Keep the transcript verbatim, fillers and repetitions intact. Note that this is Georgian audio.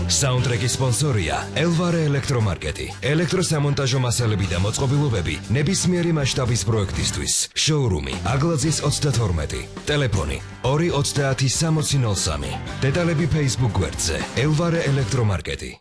საუნდტრეკის სპონსორია ელვარე ელექტრომარკეტი. ელექტროსამონტაჟო მასალები და მოწყობილობები ნებისმიერი მასშტაბის პროექტისთვის. შოურუმი აგლაძის ოცდათორმეტი. ტელეფონი ორი ოცდაათი სამოცი ნოლ სამი. დეტალები Facebook გვერდზე ელვარე ელექტრომარკეტი.